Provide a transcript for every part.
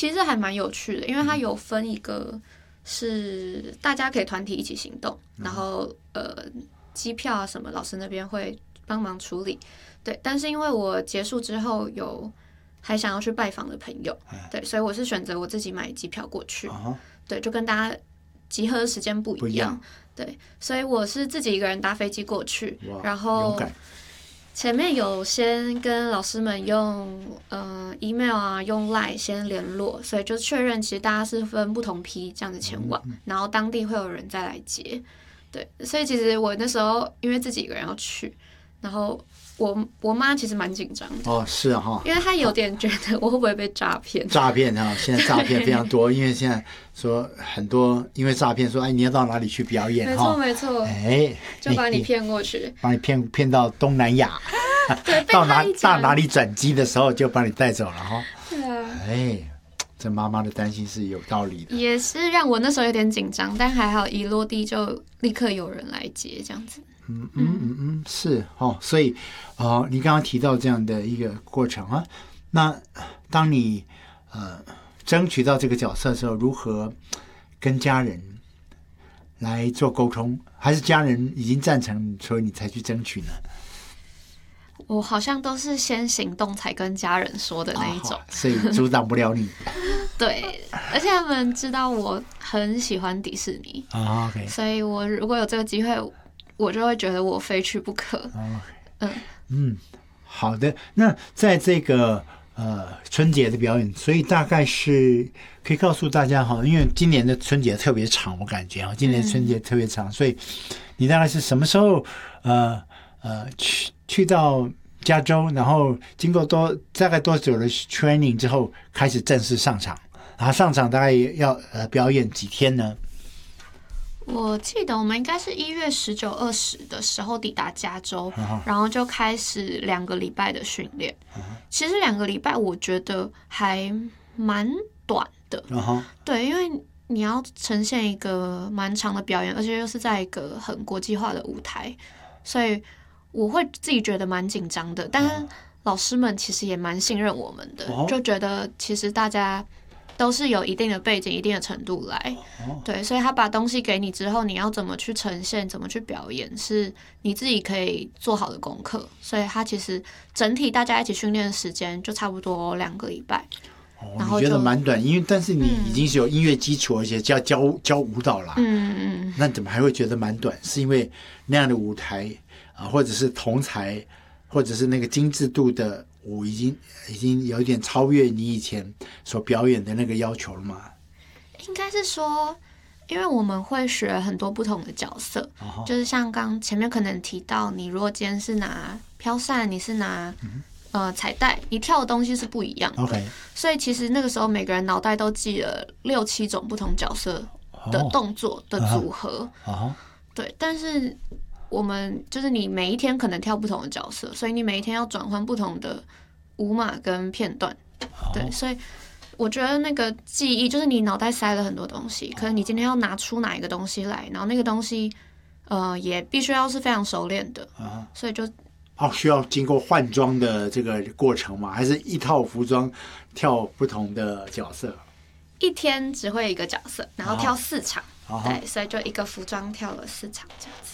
其实还蛮有趣的，因为它有分一个是大家可以团体一起行动，然后机票啊什么老师那边会帮忙处理，对。但是因为我结束之后还想要去拜访的朋友，对，所以我是选择我自己买机票过去，对，就跟大家集合的时间不一样，对，所以我是自己一个人搭飞机过去，然后前面有先跟老师们用email 啊，用 Line 先联络，所以就确认其实大家是分不同批这样子前往，然后当地会有人再来接，对，所以其实我那时候因为自己一个人要去，然后我妈其实蛮紧张的哦，是哈， 因为她有点觉得我会不会被诈骗？ 诈骗哈，现在诈骗非常多，因为现在说很多因为诈骗说，哎，你要到哪里去表演？ 没错没错， 哎， 就把你骗过去， 把你骗到东南亚， 对， 到哪里转机的时候就把你带走了哈。 对啊， 哎，这妈妈的担心是有道理的， 也是让我那时候有点紧张，但还好一落地就立刻有人来接，这样子。 是哦，所以你刚刚提到这样的一个过程啊，那当你争取到这个角色的时候，如何跟家人来做沟通？还是家人已经赞成，所以你才去争取呢？ 我好像都是先行动才跟家人说的那一种， 所以阻挡不了你。 对，而且他们知道我很喜欢迪士尼 OK， 所以我如果有这个机会，我就会觉得我非去不可。 好的。那在这个春节的表演，所以大概是可以告诉大家哈，因为今年的春节特别长，我感觉今年春节特别长，所以你大概是什么时候去到加州，然后经过大概多久的 training 之后开始正式上场，然后上场大概要表演几天呢？ 我记得我们应该是1月19、20的时候抵达加州，然后就开始2个礼拜的训练。其实2个礼拜我觉得还蛮短的，对，因为你要呈现一个蛮长的表演，而且又是在一个很国际化的舞台，所以我会自己觉得蛮紧张的。但是老师们其实也蛮信任我们的，就觉得其实大家都是有一定的背景、一定的程度来，对，所以他把东西给你之后，你要怎么去呈现、怎么去表演，是你自己可以做好的功课。所以他其实整体大家一起训练的时间就差不多2个礼拜。然后你觉得蛮短，因为但是你已经是有音乐基础，而且教舞蹈啦，那怎么还会觉得蛮短？是因为那样的舞台或者是同台，或者是那个精致度的舞已经有一点超越你以前所表演的那个要求了吗？ 应该是说，因为我们会学很多不同的角色，就是像刚前面可能提到，你如果今天是拿飘扇，你是拿彩带，你跳的东西是不一样的。 Okay. 所以其实那个时候每个人脑袋都记了6、7种不同角色的动作的组合。对，但是我们就是你每一天可能跳不同的角色，所以你每一天要转换不同的舞码跟片段。对，所以我觉得那个记忆就是你脑袋塞了很多东西，可能你今天要拿出哪一个东西来，然后那个东西也必须要是非常熟练的，所以就需要经过换装的这个过程吗？还是一套服装跳不同的角色？ 一天只会一个角色，然后跳4场，对，所以就一个服装跳了4场这样子。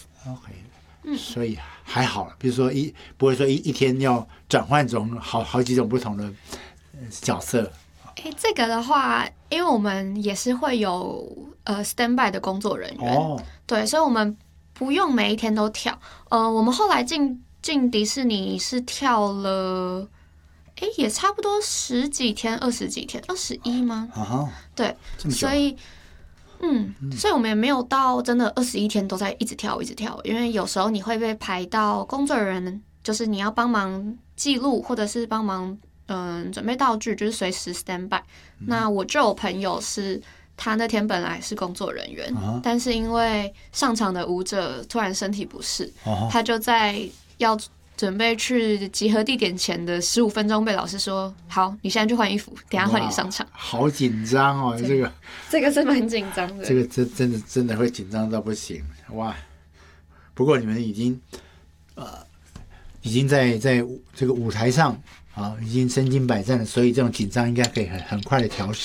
OK，所以还好，比如说不会说一天要转换种好几种不同的角色。 这个的话，因为我们也是会有standby 的工作人员，对，所以我们不用每一天都跳。我们后来进迪士尼是跳了，也差不多10几天、20几天，21吗？对，所以，所以我们也没有到真的21天都在一直跳，因为有时候你会被排到工作人员，就是你要帮忙记录或者是帮忙准备道具，就是随时 stand by。那我就有朋友是他那天本来是工作人员，但是因为上场的舞者突然身体不适，他就在要准备去集合地点前的15分钟被老师说：“好，你现在去换衣服，等一下换你上场。” 好紧张哦， 这个是蛮紧张的， 这个真的会紧张到不行哇！不过你们已经在这个舞台上已经身经百战了，所以这种紧张应该可以很快的调